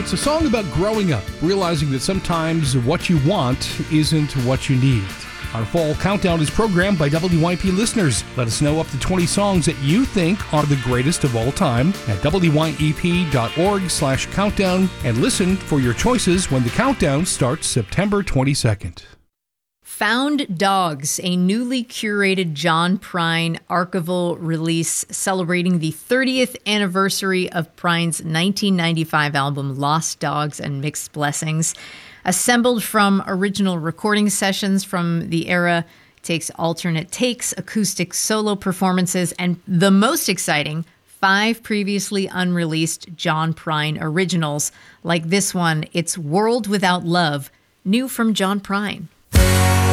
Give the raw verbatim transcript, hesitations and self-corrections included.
It's a song about growing up, realizing that sometimes what you want isn't what you need. Our fall countdown is programmed by W Y P listeners. Let us know up to twenty songs that you think are the greatest of all time at W Y E P dot org slash countdown and listen for your choices when the countdown starts September twenty-second. Found Dogs, a newly curated John Prine archival release celebrating the thirtieth anniversary of Prine's nineteen ninety-five album Lost Dogs and Mixed Blessings. Assembled from original recording sessions from the era, takes alternate takes, acoustic solo performances, and the most exciting, five previously unreleased John Prine originals, like this one, It's World Without Love, new from John Prine.